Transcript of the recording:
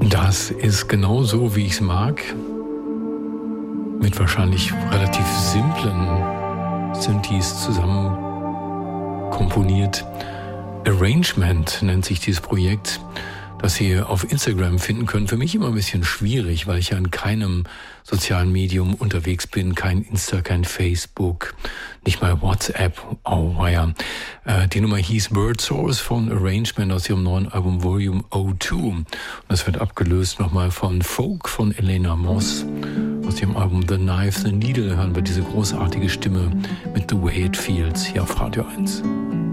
Das ist genau so, wie ich es mag. Mit wahrscheinlich relativ simplen Synthes zusammen komponiert. Arrangement nennt sich dieses Projekt, das ihr auf Instagram finden könnt. Für mich immer ein bisschen schwierig, weil ich ja in keinem sozialen Medium unterwegs bin. Kein Insta, kein Facebook, nicht mal WhatsApp. Oh, ja. Die Nummer hieß Word Source von Arrangement aus ihrem neuen Album Volume 02. Und das wird abgelöst nochmal von Folk von Elena Moss. Aus ihrem Album The Knife, The Needle hören wir diese großartige Stimme mit The Way It Feels hier auf Radio 1.